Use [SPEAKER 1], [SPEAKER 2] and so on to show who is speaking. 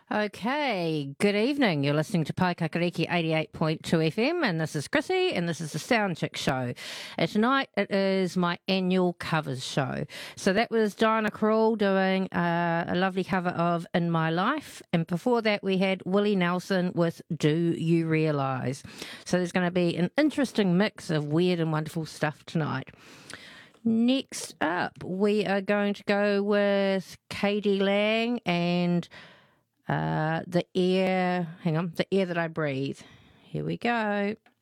[SPEAKER 1] Okay, good evening. You're listening to Pai Kakariki 88.2 FM, and this is Chrissy, and this is the Sound Chick Show. And tonight it is my annual covers show. So that was Diana Krall doing a lovely cover of In My Life, and before that we had Willie Nelson with Do You Realise? So there's going to be an interesting mix of weird and wonderful stuff tonight. Next up, we are going to go with K.D. Lang and the air that I breathe. Here we go.